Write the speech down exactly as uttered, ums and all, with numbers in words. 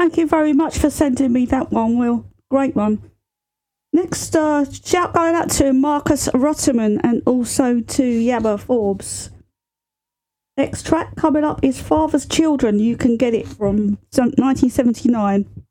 Thank you very much for sending me that one, Will. Great one. Next, uh, shout going out to Marcus Rotterman and also to Yabba Forbes. Next track coming up is Father's Children. You can get it from nineteen seventy-nine.